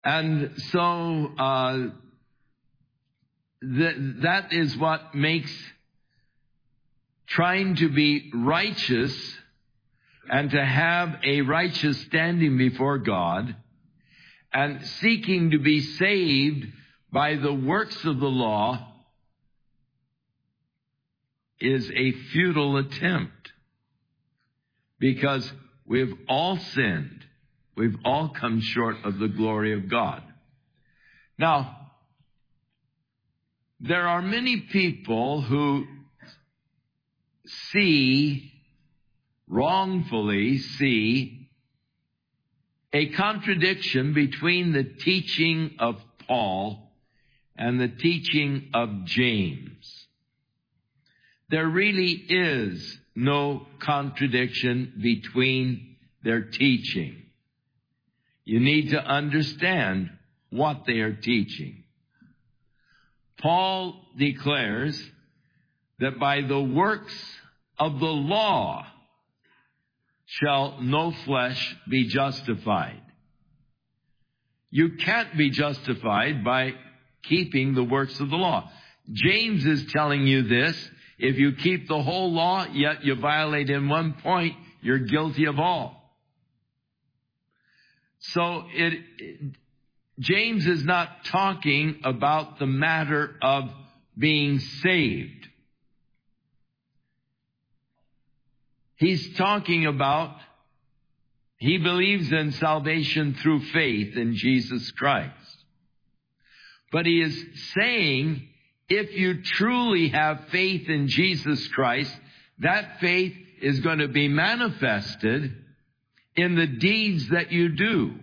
And so that is what makes trying to be righteous and to have a righteous standing before God and seeking to be saved by the works of the law is a futile attempt, because we've all sinned. We've all come short of the glory of God. Now, there are many people who wrongfully see a contradiction between the teaching of Paul and the teaching of James. There really is no contradiction between their teaching. You need to understand what they are teaching. Paul declares that by the works of the law shall no flesh be justified. You can't be justified by keeping the works of the law. James is telling you this. If you keep the whole law, yet you violate in one point, you're guilty of all. So James is not talking about the matter of being saved. He's talking about he believes in salvation through faith in Jesus Christ. But he is saying, if you truly have faith in Jesus Christ, that faith is going to be manifested in the deeds that you do.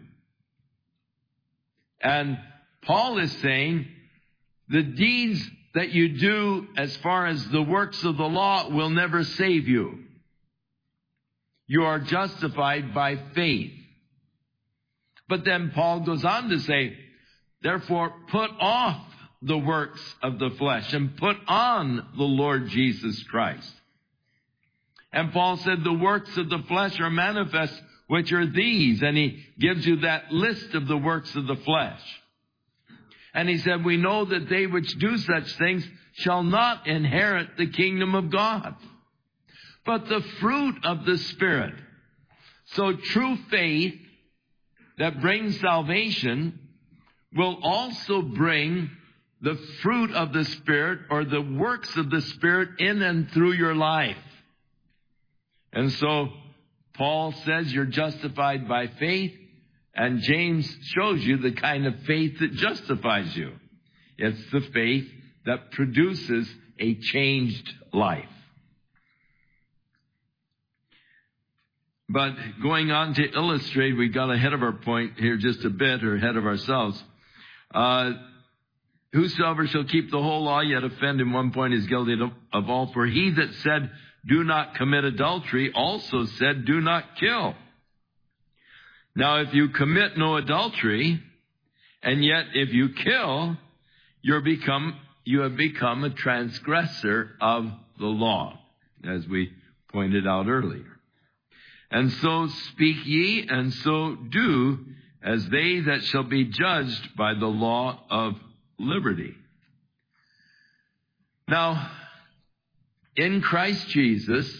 And Paul is saying the deeds that you do as far as the works of the law will never save you. You are justified by faith. But then Paul goes on to say, therefore put off the works of the flesh and put on the Lord Jesus Christ. And Paul said the works of the flesh are manifest, which are these. And he gives you that list of the works of the flesh. And he said, we know that they which do such things shall not inherit the kingdom of God, but the fruit of the Spirit. So true faith that brings salvation will also bring the fruit of the Spirit, or the works of the Spirit, in and through your life. And so Paul says you're justified by faith, and James shows you the kind of faith that justifies you. It's the faith that produces a changed life. But going on to illustrate, we got ahead of our point here just a bit, or ahead of ourselves. Whosoever shall keep the whole law, yet offend in one point, is guilty of all. For he that said, do not commit adultery, also said, do not kill. Now, if you commit no adultery, and yet if you kill, you have become a transgressor of the law, as we pointed out earlier. And so speak ye, and so do, as they that shall be judged by the law of liberty. Now, in Christ Jesus,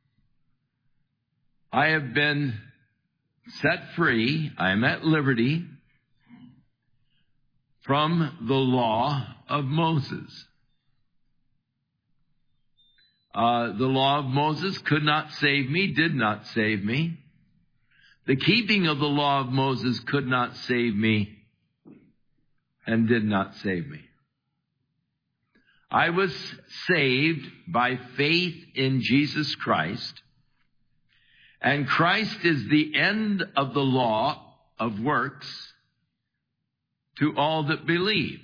I have been set free. I am at liberty from the law of Moses. The law of Moses could not save me, did not save me. The keeping of the law of Moses could not save me and did not save me. I was saved by faith in Jesus Christ, and Christ is the end of the law of works to all that believe.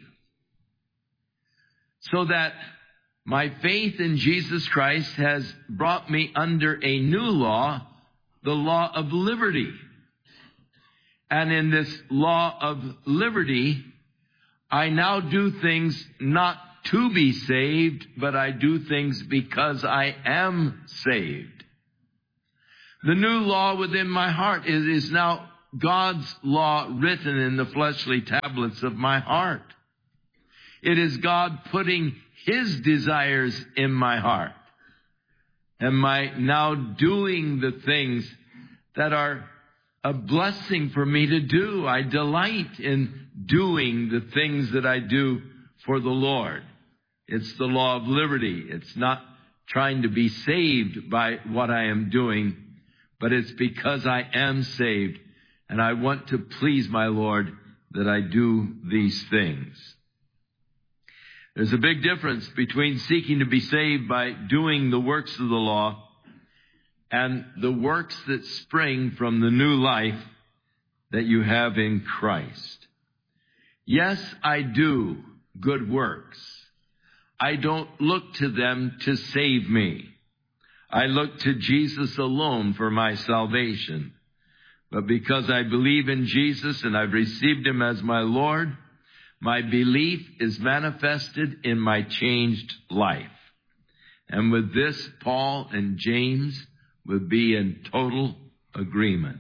So that my faith in Jesus Christ has brought me under a new law, the law of liberty. And in this law of liberty, I now do things not to be saved, but I do things because I am saved. The new law within my heart is now God's law written in the fleshly tablets of my heart. It is God putting His desires in my heart. Am I now doing the things that are a blessing for me to do? I delight in doing the things that I do for the Lord. It's the law of liberty. It's not trying to be saved by what I am doing, but it's because I am saved and I want to please my Lord that I do these things. There's a big difference between seeking to be saved by doing the works of the law and the works that spring from the new life that you have in Christ. Yes, I do good works. I don't look to them to save me. I look to Jesus alone for my salvation. But because I believe in Jesus and I've received Him as my Lord, my belief is manifested in my changed life. And with this, Paul and James would be in total agreement.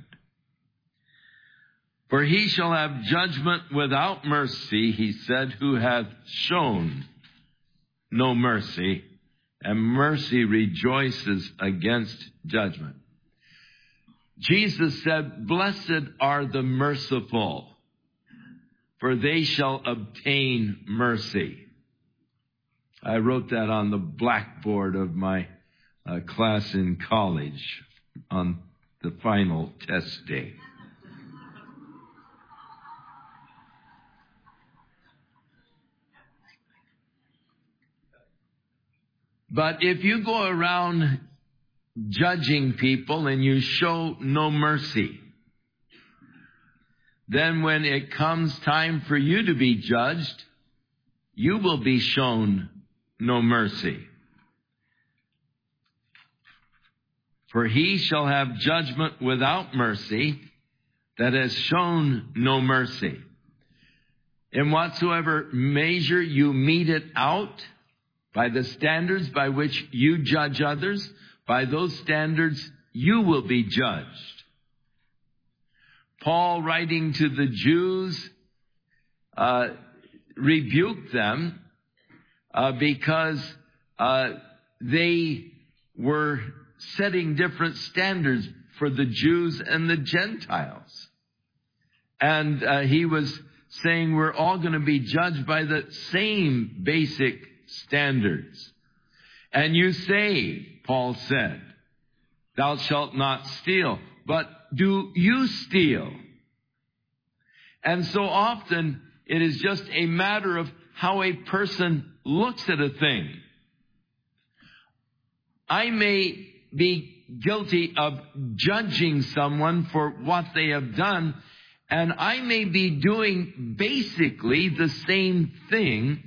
For he shall have judgment without mercy, he said, who hath shown no mercy, and mercy rejoices against judgment. Jesus said, blessed are the merciful, for they shall obtain mercy. I wrote that on the blackboard of my class in college on the final test day. But if you go around judging people and you show no mercy, then when it comes time for you to be judged, you will be shown no mercy. For he shall have judgment without mercy that has shown no mercy. In whatsoever measure you mete it out, by the standards by which you judge others, by those standards you will be judged. Paul, writing to the Jews, rebuked them because they were setting different standards for the Jews and the Gentiles. And he was saying we're all going to be judged by the same basic standards. And you say, Paul said, thou shalt not steal, but do you steal? And so often it is just a matter of how a person looks at a thing. I may be guilty of judging someone for what they have done, and I may be doing basically the same thing,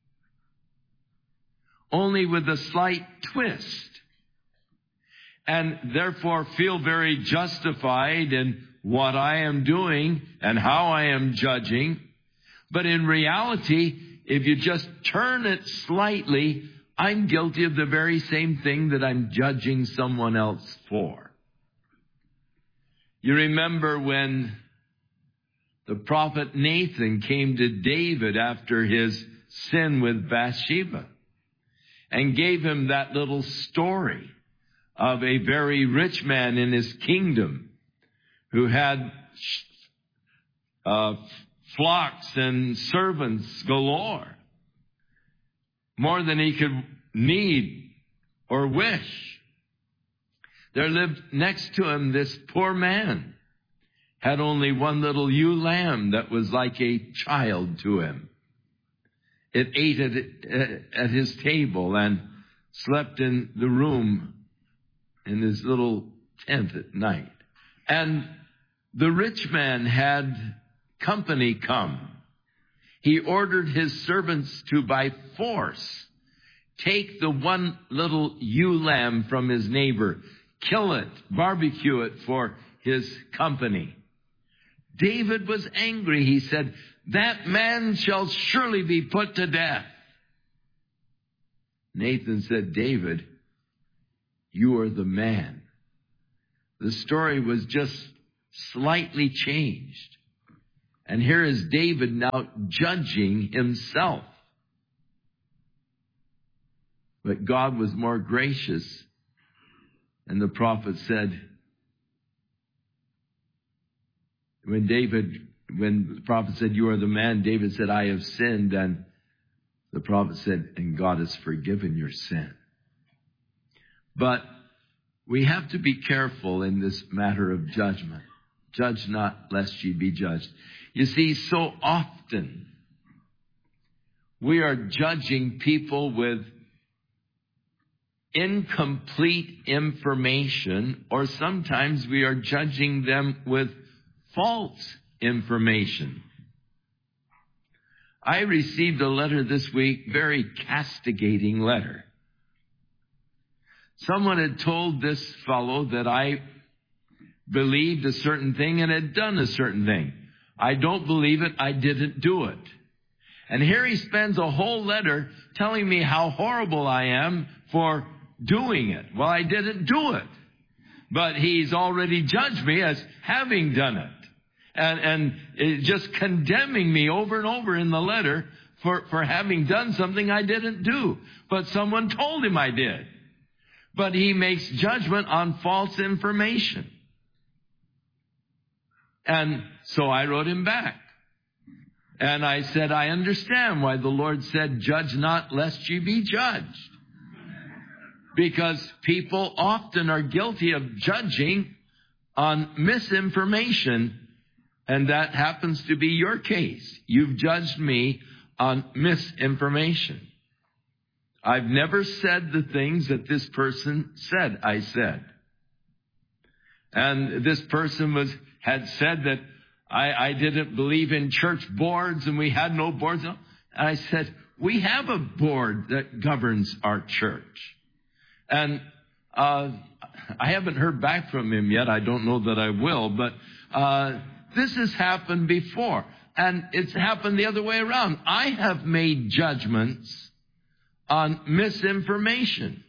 only with a slight twist, and therefore feel very justified in what I am doing and how I am judging. But in reality, if you just turn it slightly, I'm guilty of the very same thing that I'm judging someone else for. You remember when the prophet Nathan came to David after his sin with Bathsheba and gave him that little story of a very rich man in his kingdom who had flocks and servants galore, more than he could need or wish. There lived next to him this poor man, had only one little ewe lamb that was like a child to him. It ate at his table and slept in the room in his little tent at night. And the rich man had company come. He ordered his servants to, by force, take the one little ewe lamb from his neighbor, kill it, barbecue it for his company. David was angry. He said, that man shall surely be put to death. Nathan said, David, you are the man. The story was just slightly changed. And here is David now judging himself. But God was more gracious. And the prophet said, when the prophet said, "You are the man," David said, "I have sinned." And the prophet said, "And God has forgiven your sin." But we have to be careful in this matter of judgment. Judge not, lest ye be judged. You see, so often we are judging people with incomplete information, or sometimes we are judging them with false information. I received a letter this week, very castigating letter. Someone had told this fellow that I believed a certain thing and had done a certain thing. I don't believe it. I didn't do it. And here he spends a whole letter telling me how horrible I am for doing it. Well, I didn't do it. But he's already judged me as having done it. And just condemning me over and over in the letter for having done something I didn't do. But someone told him I did. But he makes judgment on false information. And so I wrote him back. And I said, I understand why the Lord said, "Judge not, lest ye be judged." Because people often are guilty of judging on misinformation. And that happens to be your case. You've judged me on misinformation. I've never said the things that this person said I said. And this person had said that I didn't believe in church boards and we had no boards. And I said, we have a board that governs our church. And I haven't heard back from him yet. I don't know that I will, but this has happened before. And it's happened the other way around. I have made judgments on misinformation.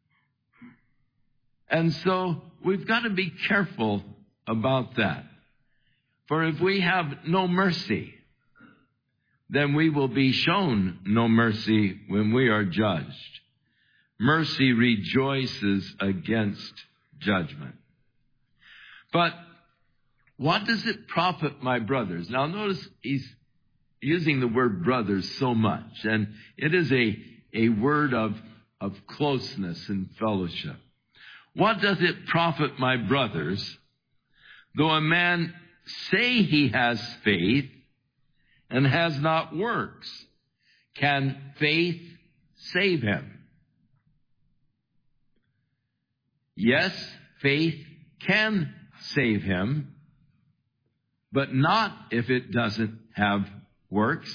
And so we've got to be careful about that. For if we have no mercy, then we will be shown no mercy when we are judged. Mercy rejoices against judgment. But what does it profit, my brothers? Now notice he's using the word brothers so much, and it is a word of closeness and fellowship. What does it profit, my brothers, though a man say he has faith and has not works? Can faith save him? Yes, faith can save him, but not if it doesn't have works,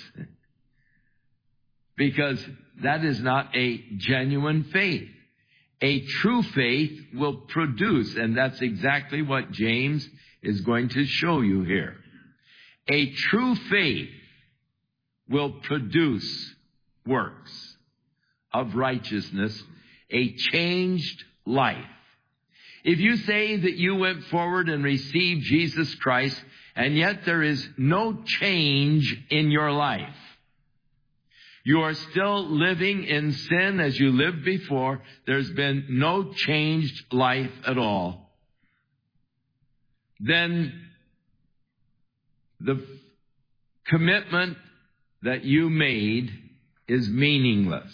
because that is not a genuine faith. A true faith will produce, and that's exactly what James is going to show you here. A true faith will produce works of righteousness, a changed life. If you say that you went forward and received Jesus Christ, and yet there is no change in your life, you are still living in sin as you lived before, there's been no changed life at all, then the commitment that you made is meaningless.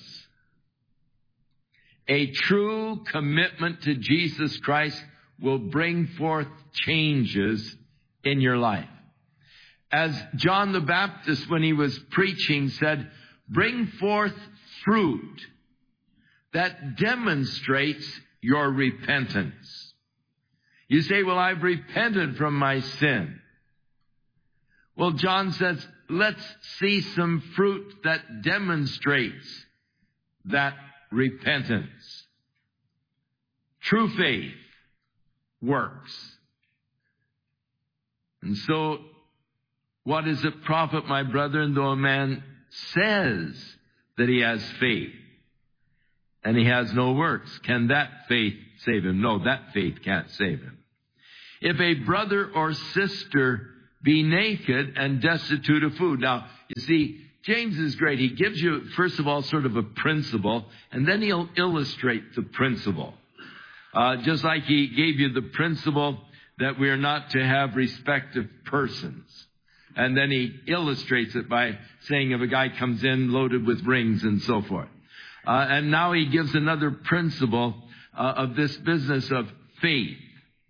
A true commitment to Jesus Christ will bring forth changes in your life. As John the Baptist, when he was preaching, said, bring forth fruit that demonstrates your repentance. You say, well, I've repented from my sin. Well, John says, let's see some fruit that demonstrates that repentance. True faith works. And so, what does it profit, my brethren, though a man says that he has faith and he has no works? Can that faith save him? No, that faith can't save him. If a brother or sister be naked and destitute of food. Now, you see, James is great. He gives you, first of all, sort of a principle, and then he'll illustrate the principle. Just like he gave you the principle that we are not to have respect of persons. And then he illustrates it by saying if a guy comes in loaded with rings and so forth. And now he gives another principle of this business of faith.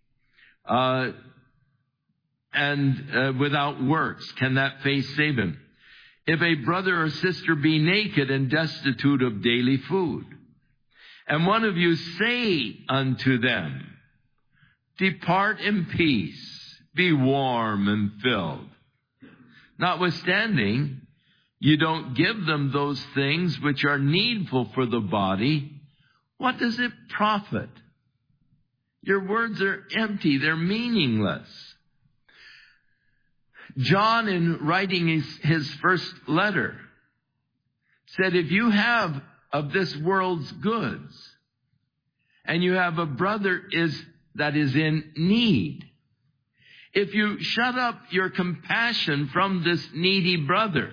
And without works, can that faith save him? If a brother or sister be naked and destitute of daily food, and one of you say unto them, depart in peace, be warm and filled. Notwithstanding, you don't give them those things which are needful for the body, what does it profit? Your words are empty, they're meaningless. John, in writing his first letter, said, if you have of this world's goods, and you have a brother that is in need, if you shut up your compassion from this needy brother,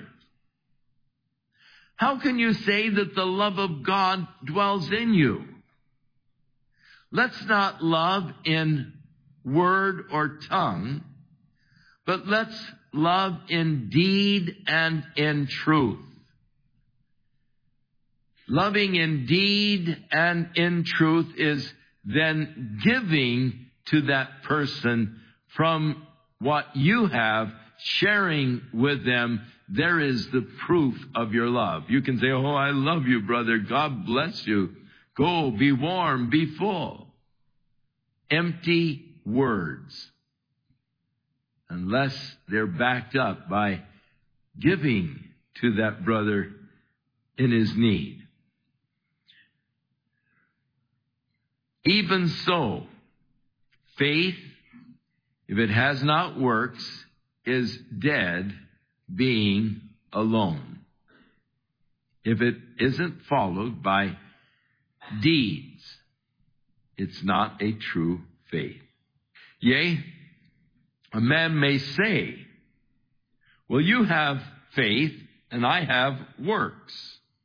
how can you say that the love of God dwells in you? Let's not love in word or tongue, but let's love in deed and in truth. Loving in deed and in truth is then giving to that person from what you have, sharing with them. There is the proof of your love. You can say, oh, I love you, brother. God bless you. Go, be warm, be full. Empty words. Unless they're backed up by giving to that brother in his need. Even so, faith, if it has not works, is dead, being alone. If it isn't followed by deeds, it's not a true faith. Yea, a man may say, well, you have faith and I have works.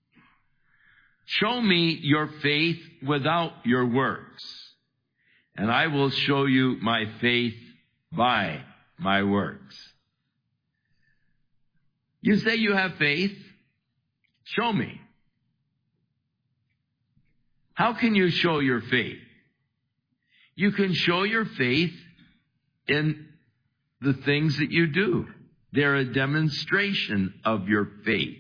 Show me your faith without your works, and I will show you my faith by my works. You say you have faith? Show me. How can you show your faith? You can show your faith in the things that you do. They're a demonstration of your faith.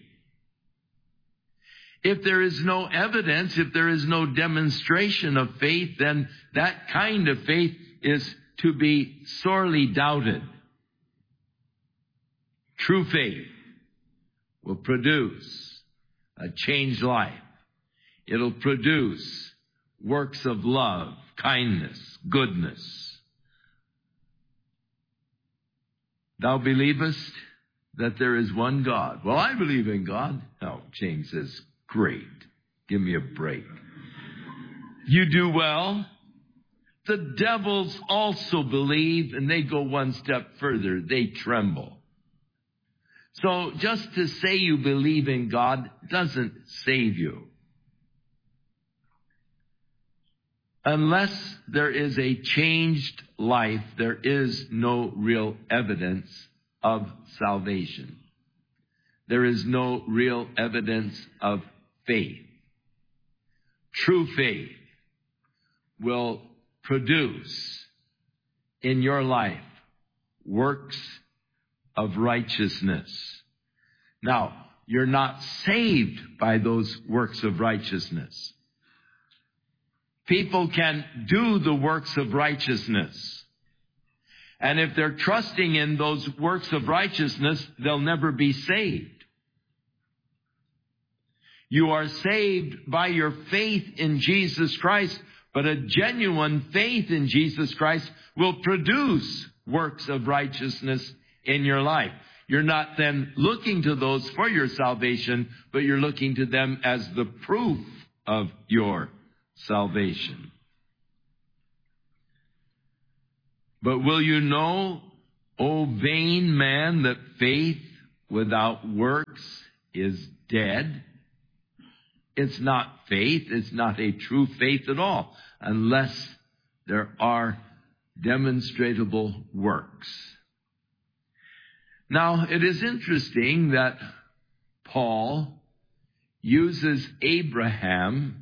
If there is no evidence, if there is no demonstration of faith, then that kind of faith is to be sorely doubted. True faith will produce a changed life. It'll produce works of love, kindness, goodness. Thou believest that there is one God. Well, I believe in God. No, James says, great. Give me a break. You do well. The devils also believe, and they go one step further. They tremble. So just to say you believe in God doesn't save you. Unless there is a changed life, there is no real evidence of salvation. There is no real evidence of faith. True faith will produce in your life works of righteousness. Now, you're not saved by those works of righteousness. People can do the works of righteousness. And if they're trusting in those works of righteousness, they'll never be saved. You are saved by your faith in Jesus Christ, but a genuine faith in Jesus Christ will produce works of righteousness in your life. You're not then looking to those for your salvation, but you're looking to them as the proof of your salvation. But will you know, O vain man, that faith without works is dead? It's not faith. It's not a true faith at all, unless there are demonstrable works. Now, it is interesting that Paul uses Abraham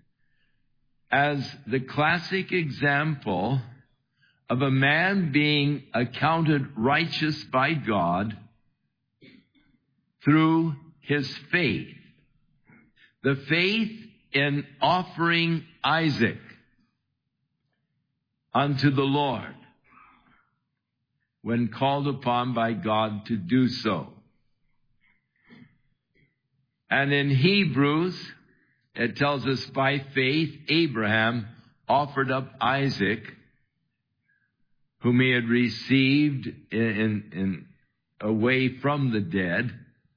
as the classic example of a man being accounted righteous by God through his faith. The faith in offering Isaac unto the Lord when called upon by God to do so. And in Hebrews, it tells us by faith, Abraham offered up Isaac, whom he had received away from the dead,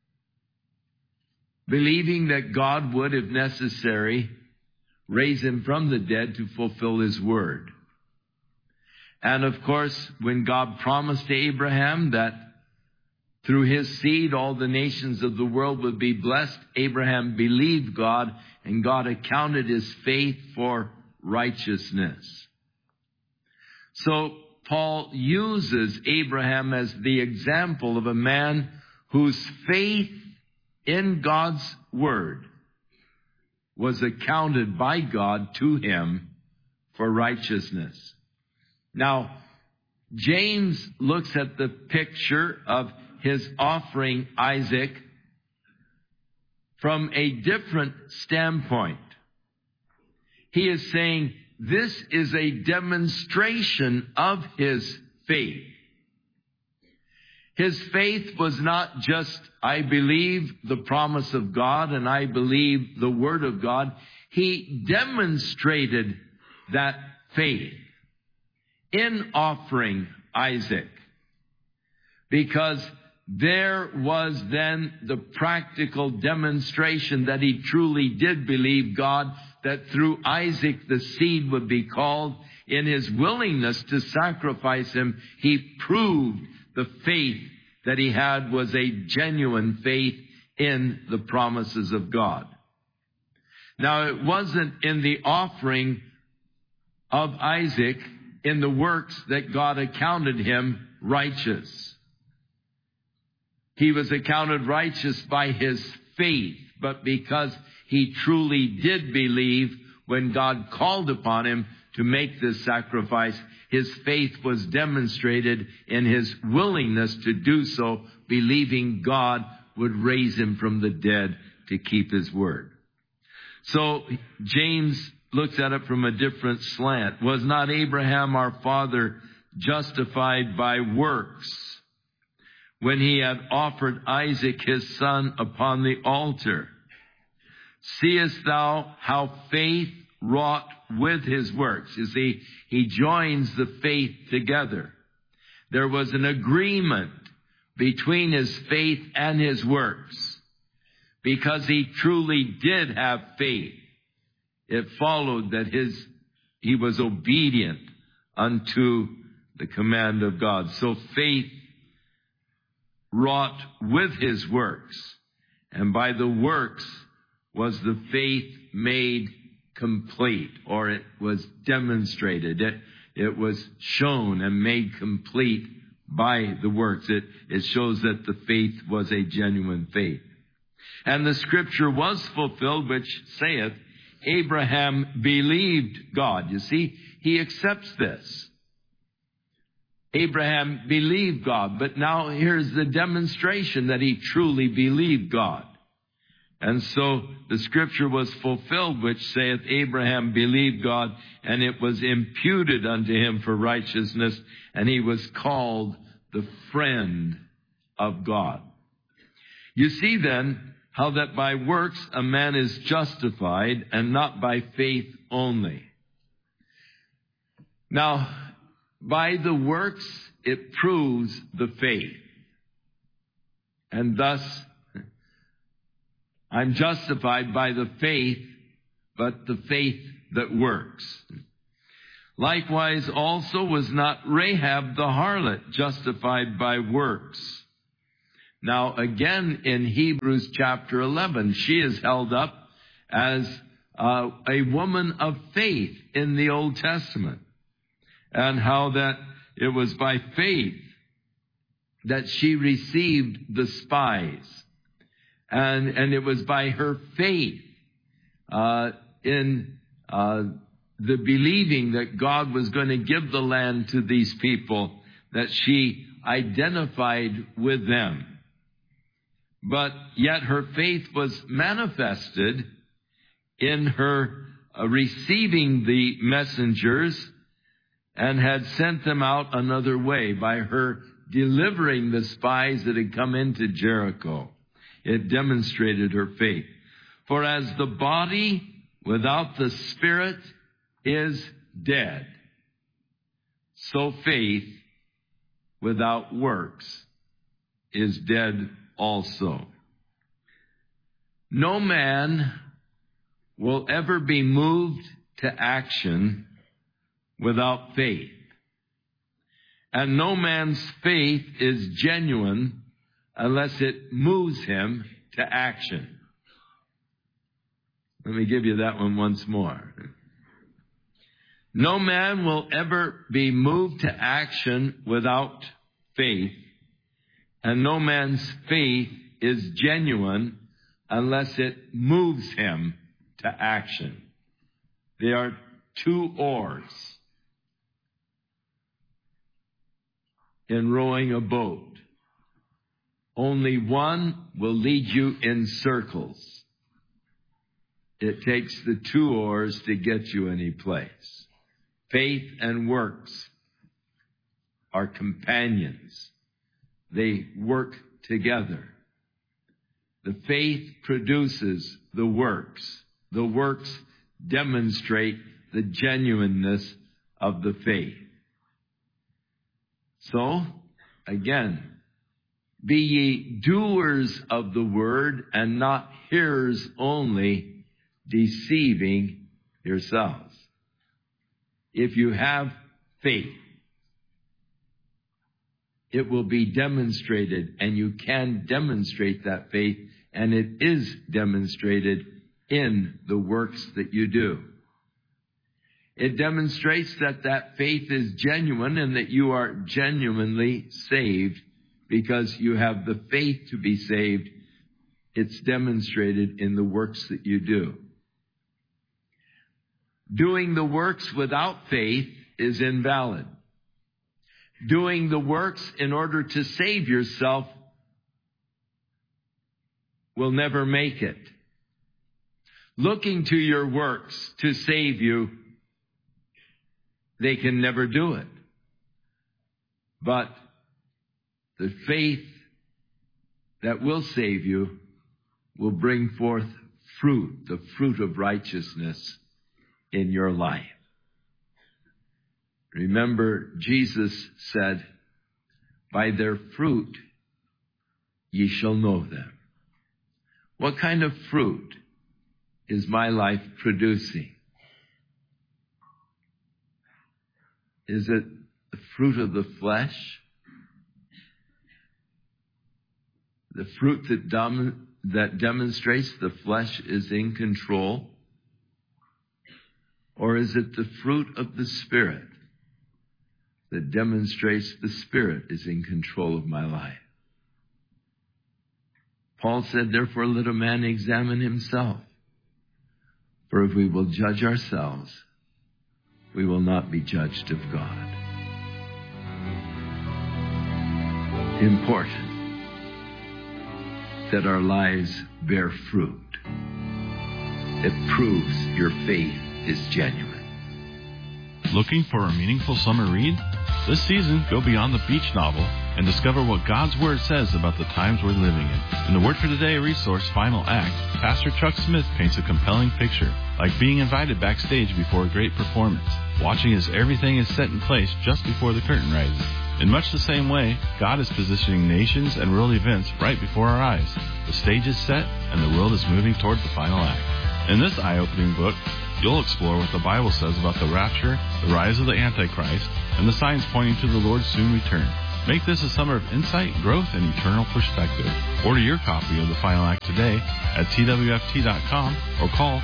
believing that God would, if necessary, raise him from the dead to fulfill his word. And of course, when God promised to Abraham that through his seed all the nations of the world would be blessed, Abraham believed God, and God accounted his faith for righteousness. So Paul uses Abraham as the example of a man whose faith in God's word was accounted by God to him for righteousness. Now, James looks at the picture of his offering Isaac from a different standpoint. He is saying this is a demonstration of his faith. His faith was not just, I believe the promise of God and I believe the word of God. He demonstrated that faith in offering Isaac, because there was then the practical demonstration that he truly did believe God, that through Isaac the seed would be called. In his willingness to sacrifice him, he proved the faith that he had was a genuine faith in the promises of God. Now, it wasn't in the offering of Isaac in the works that God accounted him righteous. He was accounted righteous by his faith, but because he truly did believe when God called upon him to make this sacrifice, his faith was demonstrated in his willingness to do so, believing God would raise him from the dead to keep his word. So James looks at it from a different slant. Was not Abraham our father justified by works when he had offered Isaac his son upon the altar? Seest thou how faith wrought with his works? You see, he joins the faith together. There was an agreement between his faith and his works. Because he truly did have faith, it followed that he was obedient unto the command of God. So faith wrought with his works, and by the works was the faith made complete, or it was demonstrated. It was shown and made complete by the works. It shows that the faith was a genuine faith. And the scripture was fulfilled, which saith, Abraham believed God. You see, he accepts this. Abraham believed God, but now here's the demonstration that he truly believed God. And so the scripture was fulfilled, which saith, Abraham believed God, and it was imputed unto him for righteousness, and he was called the friend of God. You see then how that by works a man is justified, and not by faith only. Now, by the works, it proves the faith. And thus, I'm justified by the faith, but the faith that works. Likewise also was not Rahab the harlot justified by works. Now again in Hebrews chapter 11, she is held up as a woman of faith in the Old Testament, and how that it was by faith that she received the spies. And it was by her faith in the believing that God was going to give the land to these people that she identified with them. But yet her faith was manifested in her receiving the messengers and had sent them out another way by her delivering the spies that had come into Jericho. It demonstrated her faith. For as the body without the spirit is dead, so faith without works is dead also. No man will ever be moved to action without faith. And no man's faith is genuine unless it moves him to action. Let me give you that one once more. No man will ever be moved to action without faith, and no man's faith is genuine unless it moves him to action. They are two oars in rowing a boat. Only one will lead you in circles. It takes the two oars to get you any place. Faith and works are companions. They work together. The faith produces the works. The works demonstrate the genuineness of the faith. So, again, be ye doers of the word and not hearers only, deceiving yourselves. If you have faith, it will be demonstrated, and you can demonstrate that faith, and it is demonstrated in the works that you do. It demonstrates that that faith is genuine and that you are genuinely saved because you have the faith to be saved. It's demonstrated in the works that you do. Doing the works without faith is invalid. Doing the works in order to save yourself will never make it. Looking to your works to save you, they can never do it. But the faith that will save you will bring forth fruit, the fruit of righteousness in your life. Remember, Jesus said, by their fruit ye shall know them. What kind of fruit is my life producing? Is it the fruit of the flesh? The fruit that demonstrates the flesh is in control? Or is it the fruit of the Spirit that demonstrates the Spirit is in control of my life? Paul said, therefore, let a man examine himself. For if we will judge ourselves, we will not be judged of God. Important that our lives bear fruit. It proves your faith is genuine. Looking for a meaningful summer read? This season, go beyond the beach novel and discover what God's Word says about the times we're living in. In the Word for Today resource Final Act, Pastor Chuck Smith paints a compelling picture, like being invited backstage before a great performance, watching as everything is set in place just before the curtain rises. In much the same way, God is positioning nations and world events right before our eyes. The stage is set, and the world is moving toward the final act. In this eye-opening book, You'll explore what the Bible says about the rapture, the rise of the Antichrist, and the signs pointing to the Lord's soon return. Make this a summer of insight, growth, and eternal perspective. Order your copy of The Final Act today at twft.com or call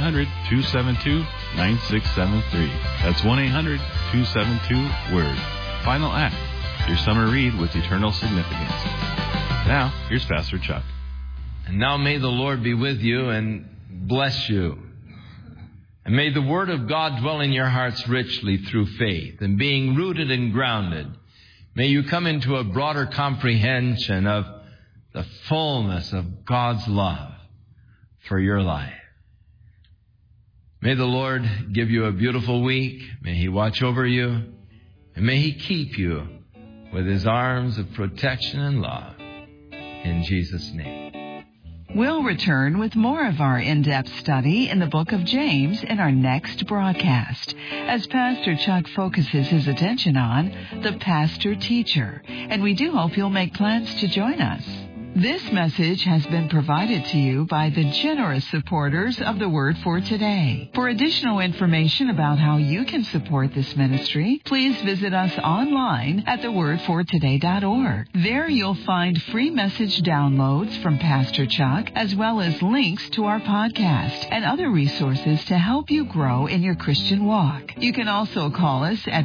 1-800-272-9673. That's 1-800-272-WORD. Final Act, your summer read with eternal significance. Now, here's Pastor Chuck. And now may the Lord be with you and bless you. And may the Word of God dwell in your hearts richly through faith, and being rooted and grounded, may you come into a broader comprehension of the fullness of God's love for your life. May the Lord give you a beautiful week. May He watch over you. And may He keep you with His arms of protection and love. In Jesus' name. We'll return with more of our in-depth study in the book of James in our next broadcast, as Pastor Chuck focuses his attention on the pastor-teacher, and we do hope you'll make plans to join us. This message has been provided to you by the generous supporters of the Word for Today. For additional information about how you can support this ministry, please visit us online at thewordfortoday.org. There you'll find free message downloads from Pastor Chuck, as well as links to our podcast and other resources to help you grow in your Christian walk. You can also call us at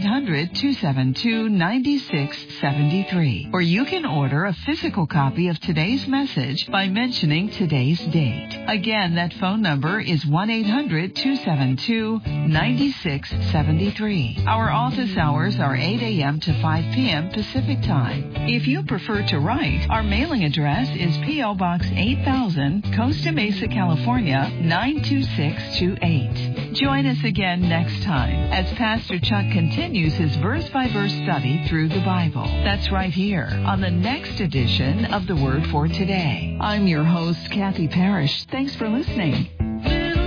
1-800-272-9673, or you can order a physical copy of today's message by mentioning today's date. Again, that phone number is 1-800-272-9673. Our office hours are 8 a.m. to 5 p.m. Pacific Time. If you prefer to write, our mailing address is P.O. Box 8000, Costa Mesa, California, 92628. Join us again next time as Pastor Chuck continues his verse-by-verse study through the Bible. That's right here on the next edition of The Word for Today. I'm your host, Kathy Parrish. Thanks for listening.